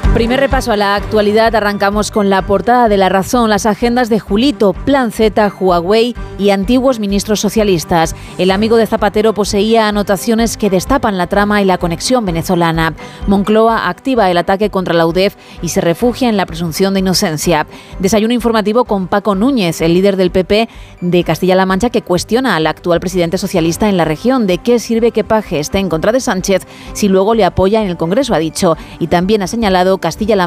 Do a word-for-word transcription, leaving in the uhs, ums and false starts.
Primer repaso a la actualidad, arrancamos con la portada de La Razón, las agendas de Julito, Plan Z, Huawei y antiguos ministros socialistas. El amigo de Zapatero poseía anotaciones que destapan la trama y la conexión venezolana. Moncloa activa el ataque contra la U D E F y se refugia en la presunción de inocencia. Desayuno informativo con Paco Núñez, el líder del P P de Castilla-La Mancha, que cuestiona al actual presidente socialista en la región. ¿De qué sirve que Paje esté en contra de Sánchez si luego le apoya en el Congreso?, ha dicho. Y también ha señalado Castilla-La